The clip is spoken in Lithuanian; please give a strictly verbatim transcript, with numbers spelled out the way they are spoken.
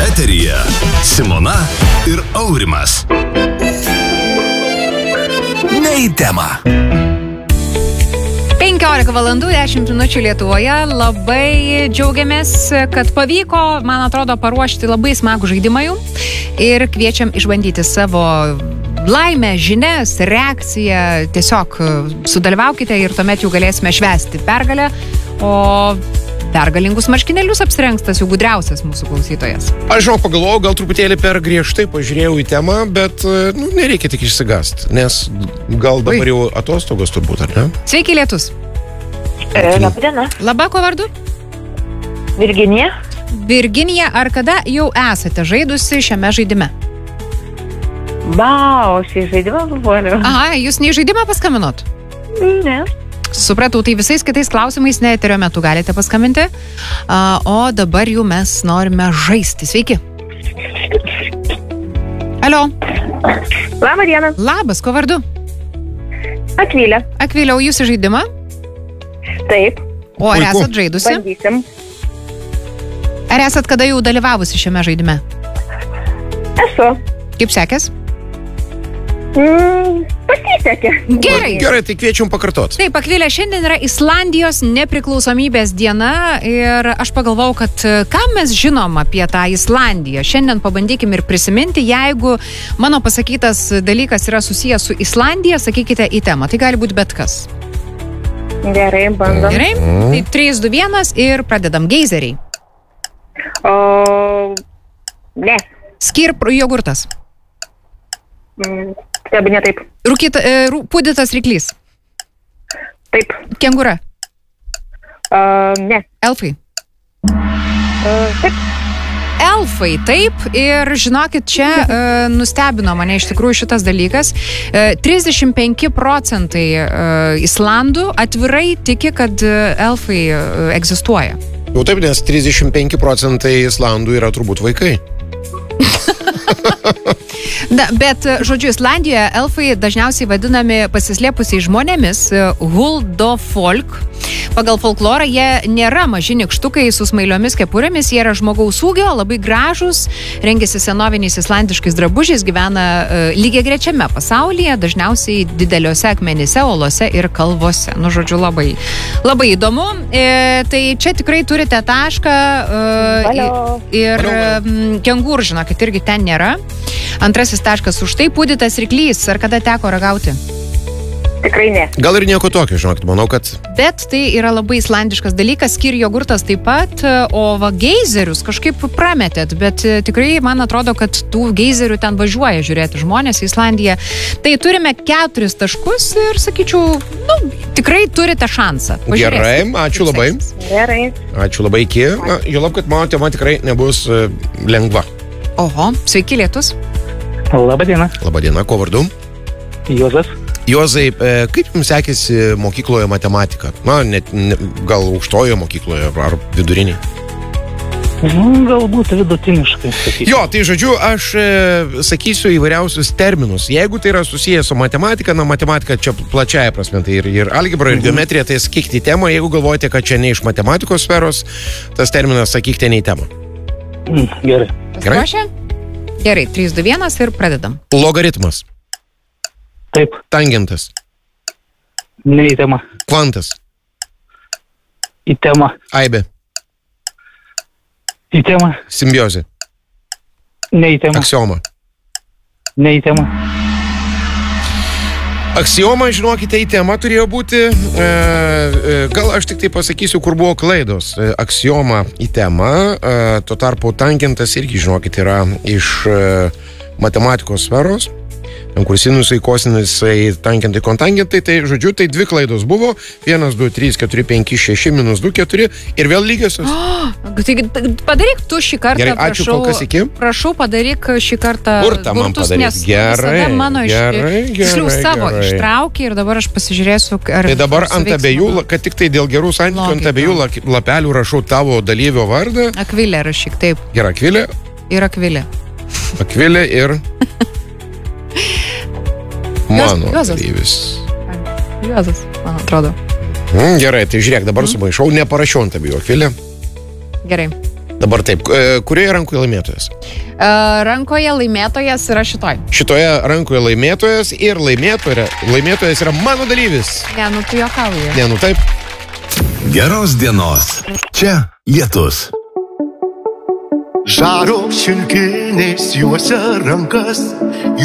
Eteryje Simona ir Aurimas. Ne į temą. penkiolika valandų dešimt minučių Lietuvoje. Labai džiaugiamės, kad pavyko, man atrodo, paruošti labai smagų žaidimą jum. Ir kviečiam išbandyti savo laimę, žinias, reakciją. Tiesiog sudalyvaukite ir tuomet jau galėsime švęsti pergalę. O pergalingus marškinėlius apsirengs tas jau gudriausias mūsų klausytojas. Aš žinau, pagalvojau, gal truputėlį per griežtai pažiūrėjau į temą, bet nu, nereikia tik išsigąsti, nes gal dabar Oi. jau atostogos turbūt, ar ne? Sveiki, Lietus. E, Labą dieną. Labą, ko vardu? Virginija. Virginija, ar kada jau esate žaidusi šiame žaidime? Ba, o šį žaidimą buvo. Aha, jūs ne į žaidimą paskambinot? Ne. Supratau, tai visais kitais klausimais ne eterio metu galite paskambinti, o dabar jau mes norime žaisti. Sveiki. Alio. Labą dieną. Labas, ko vardu? Akvilė. Akvilė, o jūs į žaidimą? Taip. O ar Puiku. esat žaidusi? Bandysim. Ar esat kada jau dalyvavusi šiame žaidime? Esu. Kaip sekės? Mm, pasisekė. Gerai. Gerai, tai kviečiam pakartot. Taip, Akvilė, šiandien yra Islandijos nepriklausomybės diena ir aš pagalvojau, kad ką mes žinom apie tą Islandiją. Šiandien pabandykim ir prisiminti, jeigu mano pasakytas dalykas yra susijęs su Islandija, sakykite į temą. Tai gali būti bet kas. Gerai, bandom. Gerai? Tai trys, du, vienas ir pradedam. Geizeriai. O... Ne. Skirp jogurtas. Mm, Stebinė taip. Rūkyta, e, rū, pūdytas ryklys. Taip. Kengūra. Uh, ne. Elfai. Uh, taip. Elfai, taip. Ir žinokit, čia e, nustebino mane iš tikrųjų šitas dalykas. E, trisdešimt penki procentai e, Islandų atvirai tiki, kad e, elfai e, egzistuoja. Jau taip, nes trisdešimt penki procentai Islandų yra turbūt vaikai. Da, bet, žodžiu, Islandijoje elfai dažniausiai vadinami pasislėpusiai žmonėmis, huldofolk. Pagal folklorą jie nėra maži nykštukai su smailiomis kepurėmis, jie yra žmogaus ūgio, labai gražus, rengiasi senoviniais islandiškais drabužiais, gyvena uh, lygiai grečiame pasaulyje, dažniausiai dideliuose akmenyse, olose ir kalvose. Nu, žodžiu, labai, labai įdomu. E, tai čia tikrai turite tašką uh, ir um, kengūrų, žinokit, irgi ten nėra. Antrasis taškas už tai pūdytas ryklys. Ar kada teko ragauti? Tikrai ne. Gal ir nieko tokio, žinokit, manau, kad... Bet tai yra labai islandiškas dalykas, skir jogurtas taip pat, o va geizerius kažkaip prametėt, bet tikrai man atrodo, kad tų geizerių ten važiuoja žiūrėti žmonės į Islandiją. Tai turime keturis taškus ir, sakyčiau, nu, tikrai turite šansą. Gerai, ačiū labai. Gerai. Ačiū labai iki. Na, juolab, kad mano tema tikrai nebus uh, lengva. Oho, sveiki, Lietus. Labą dieną. Labą dieną, ko vardu? Juozas. Juozai, kaip jums sekėsi mokykloje matematika? Na, net, ne, gal aukštojo mokykloje ar viduriniai? Galbūt vidutiniškai. Sakyčiau. Jo, tai žodžiu, aš e, sakysiu įvairiausius terminus. Jeigu tai yra susijęs su matematika, na, matematika čia plačiaja prasme, tai ir, ir algebra, ir geometrija, tai sakykite į temą. Jeigu galvojate, kad čia ne iš matematikos sferos, tas terminas sakykite ne į temą. Mm, gerai. Gerai? Pasiruošę? Gerai, trys, du, vienas ir pradedam. Logaritmas. Taip. Tangentas. Ne į temą. Kvantas. Į temą. Aibė. Į temą. Simbiozė. Ne į temą. Aksioma. Ne į temą. Aksioma, žinokite, į temą turėjo būti, e, e, gal aš tik tai pasakysiu, kur buvo klaidos. E, aksioma į temą, e, tuo tarpu tangentas irgi, žinokite, yra iš e, matematikos sferos. Kur sinusai, kosinusai, tangentai, kontangentai, tai žodžiu, tai dvi klaidos buvo. vienas, du, trys, keturi, penki, šeši, minus du, keturi ir vėl lygiosios. Oh, tai padaryk tu šį kartą, Gerai, ačiū, prašau, kol kas iki. Prašau, padaryk šį kartą Burtą man burtus, padaryk. nes Gerai, visada mano iš... gerai, Tiksliau, gerai, savo gerai. ištraukė ir dabar aš pasižiūrėsiu, ar... Tai dabar ar ant suveiks abiejų, mano kad tik tai dėl gerų santykių, ant logika. abiejų lak- lapelių rašau tavo dalyvio vardą. Akvilė rašyk, taip. Gerai, Akvilė. Ir Akvilė. Akvilė ir... Mano Juozas. dalyvis. Juozas, man atrodo. Mm, gerai, tai žiūrėk, dabar mm. sumaišau, neparašiau ant abiejų. Akvilė. Gerai. Dabar taip, e, kurioje rankoje laimėtojas? E, rankoje laimėtojas yra šitoj. Šitoje rankoje laimėtojas ir laimėtoja, laimėtojas yra mano dalyvis. Ne, nu tu juokauji. Ne, nu taip. Geros dienos. Čia lietus. Žaro šilkinės juose rankas,